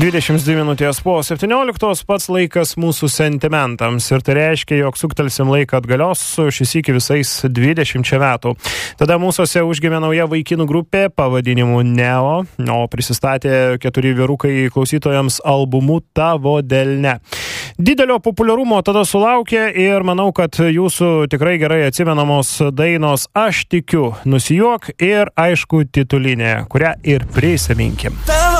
22 minutės po 17, pats laikas mūsų sentimentams. Ir tai reiškia, jog suktelsim laiką atgalios šis iki visais 20 metų. Tada mūsųse užgimė nauja vaikinų grupė pavadinimu Neo, o prisistatė 4 vyrukai klausytojams albumu Tavo delne. Didelio populiarumo tada sulaukė ir manau, kad jūsų tikrai gerai atsimenamos dainos Aš tikiu, Nusijuok ir aišku titulinė, kurią ir prisiminkim.